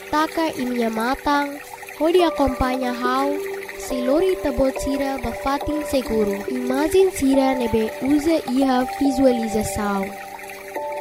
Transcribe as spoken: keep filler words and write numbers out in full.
taka iminya matang, hodi acompanha hau, selori tabot sira bafatin seguro. Imagem sira nebe usa iha visualização.